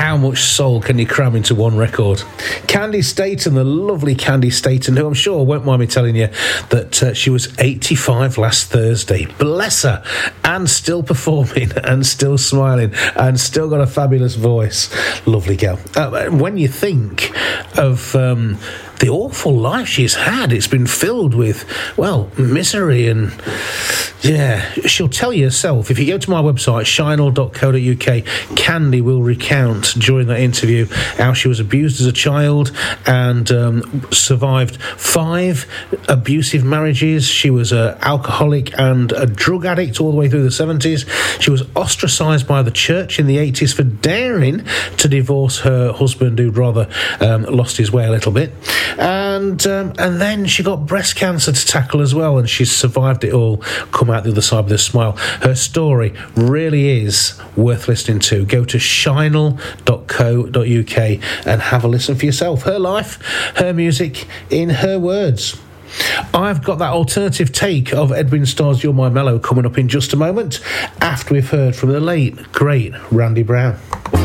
How much soul can you cram into one record? Candy Staten, the lovely Candy Staten, who I'm sure won't mind me telling you that she was 85 last Thursday. Bless her. And still performing and still smiling and still got a fabulous voice. Lovely girl. When you think of the awful life she's had, it's been filled with, well, misery and... yeah, she'll tell you herself. If you go to my website, shinel.co.uk, Candy will recount during that interview how she was abused as a child and survived 5 abusive marriages. She was an alcoholic and a drug addict all the way through the 70s. She was ostracised by the church in the 80s for daring to divorce her husband, who'd rather lost his way a little bit. And then she got breast cancer to tackle as well, and she's survived it all, come out the other side with a smile. Her story really is worth listening to. Go to shinel.co.uk and have a listen for yourself. Her life, her music, in her words. I've got that alternative take of Edwin Starr's You're My Mellow coming up in just a moment, after we've heard from the late, great Randy Brown.